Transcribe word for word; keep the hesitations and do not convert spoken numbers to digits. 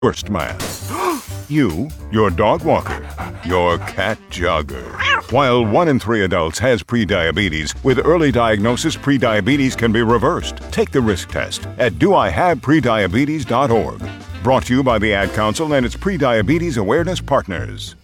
Worst man. You, your dog walker, your cat jogger. While one in three adults has prediabetes, with early diagnosis, prediabetes can be reversed. Take the risk test at do I have prediabetes dot org. Brought to you by the Ad Council and its prediabetes awareness partners.